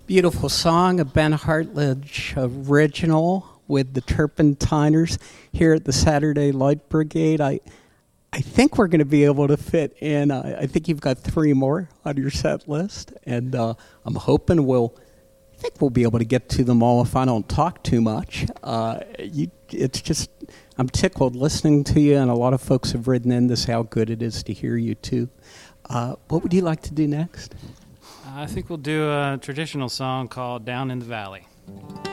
Beautiful song, a Ben Hartledge original with the Turpentiners here at the Saturday Light Brigade. I think we're going to be able to fit in. I think you've got 3 more on your set list, and I'm hoping we'll be able to get to them all if I don't talk too much. It's just, I'm tickled listening to you, and a lot of folks have written in to say how good it is to hear you too. What would you like to do next? I think we'll do a traditional song called Down in the Valley.